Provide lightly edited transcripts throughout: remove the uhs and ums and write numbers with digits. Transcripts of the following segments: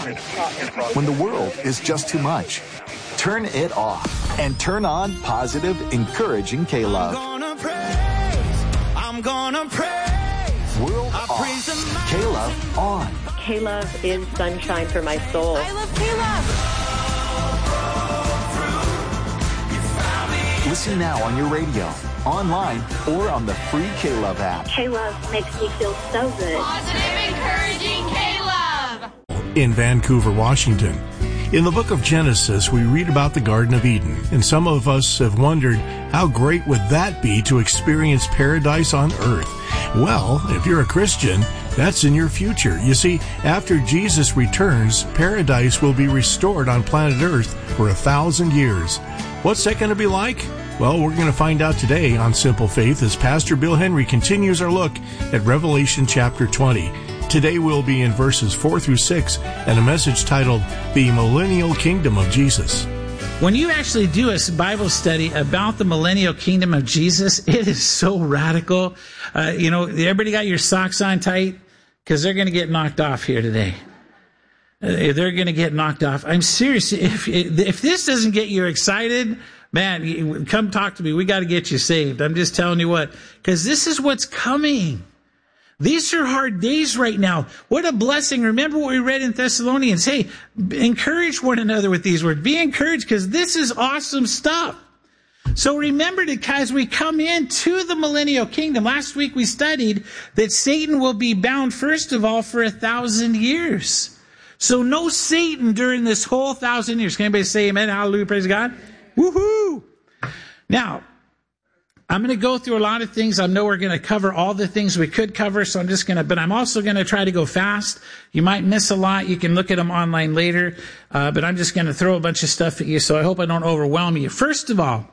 When the world is just too much, turn it off and turn on positive, encouraging K-Love. I'm gonna praise. World off. K-Love on. K-Love is sunshine for my soul. I love K-Love. Listen now on your radio, online, or on the free K-Love app. K-Love makes me feel so good. Positive, encouraging K-Love. In Vancouver, Washington. In the book of Genesis, we read about the Garden of Eden, and some of us have wondered, how great would that be to experience paradise on earth? Well, if you're a Christian, that's in your future. You see, after Jesus returns, paradise will be restored on planet Earth for 1,000 years. What's that going to be like? Well, we're going to find out today on Simple Faith as Pastor Bill Henry continues our look at Revelation chapter 20. Today we'll be in verses 4 through 6 and a message titled, The Millennial Kingdom of Jesus. When you actually do a Bible study about the millennial kingdom of Jesus, it is so radical. Everybody got your socks on tight? Because they're going to get knocked off here today. They're going to get knocked off. I'm serious. If this doesn't get you excited, man, come talk to me. We got to get you saved. I'm just telling you what, because this is what's coming. These are hard days right now. What a blessing. Remember what we read in Thessalonians. Hey, encourage one another with these words. Be encouraged because this is awesome stuff. So remember as we come into the millennial kingdom, last week we studied that Satan will be bound first of all for 1,000 years. So no Satan during this whole 1,000 years. Can anybody say amen? Hallelujah, praise God. Woohoo! Now, I'm going to go through a lot of things. I know we're going to cover all the things we could cover, so but I'm also going to try to go fast. You might miss a lot. You can look at them online later, but I'm just going to throw a bunch of stuff at you, so I hope I don't overwhelm you. First of all,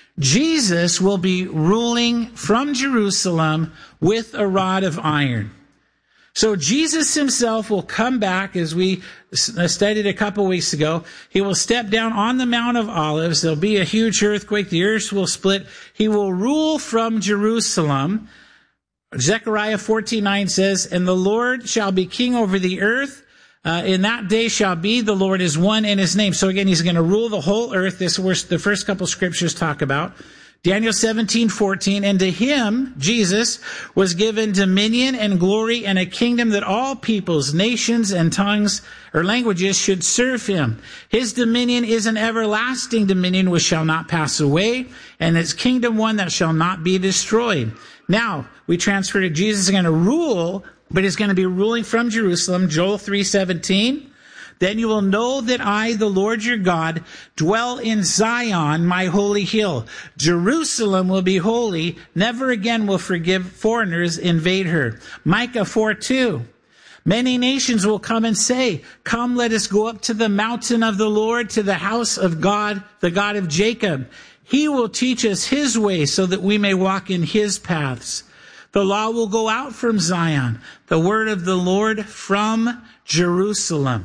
Jesus will be ruling from Jerusalem with a rod of iron. So Jesus himself will come back, as we studied a couple weeks ago. He will step down on the Mount of Olives. There'll be a huge earthquake. The earth will split. He will rule from Jerusalem. Zechariah 14:9 says, and the Lord shall be king over the earth. In that day shall be, the Lord is one in his name. So again, he's going to rule the whole earth. This is what the first couple scriptures talk about. Daniel 17:14, and to him, Jesus, was given dominion and glory and a kingdom that all peoples, nations, and tongues or languages should serve him. His dominion is an everlasting dominion which shall not pass away, and his kingdom one that shall not be destroyed. Now, we transfer to Jesus is going to rule, but he's going to be ruling from Jerusalem. Joel 3:17. Then you will know that I, the Lord your God, dwell in Zion, my holy hill. Jerusalem will be holy. Never again will foreigners invade her. Micah 4:2. Many nations will come and say, come, let us go up to the mountain of the Lord, to the house of God, the God of Jacob. He will teach us his way so that we may walk in his paths. The law will go out from Zion, the word of the Lord from Jerusalem.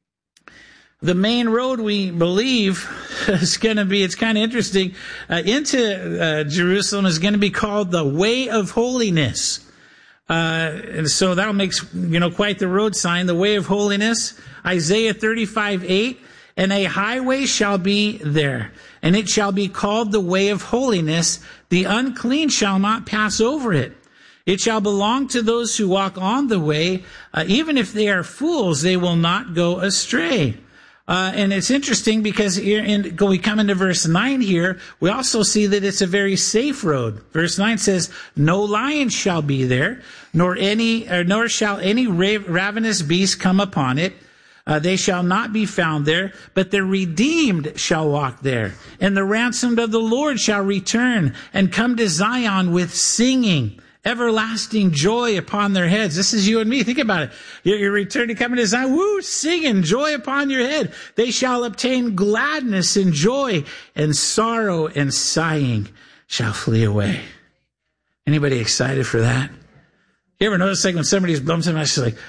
The main road, we believe, is going to be, it's kind of interesting, into Jerusalem is going to be called the Way of Holiness. And so that makes, quite the road sign, the Way of Holiness. Isaiah 35:8, and a highway shall be there, and it shall be called the Way of Holiness. The unclean shall not pass over it. It shall belong to those who walk on the way. Even if they are fools, they will not go astray. And it's interesting because we come into verse 9 here, we also see that it's a very safe road. Verse 9 says, no lion shall be there, nor shall any ravenous beast come upon it. They shall not be found there, but the redeemed shall walk there. And the ransomed of the Lord shall return and come to Zion with singing. Everlasting joy upon their heads. This is you and me. Think about it. You're returning, coming to Zion. Woo, singing, joy upon your head. They shall obtain gladness and joy, and sorrow and sighing shall flee away. Anybody excited for that? You ever notice like when somebody's bumped in, I just like,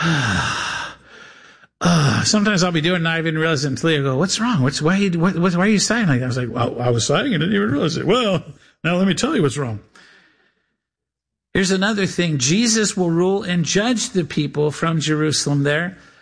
sometimes I'll be doing it and I didn't realize it until you go, what's wrong? Why are you sighing like that? I was like, well, I was sighing and didn't even realize it. Well, now let me tell you what's wrong. Here's another thing. Jesus will rule and judge the people from Jerusalem there.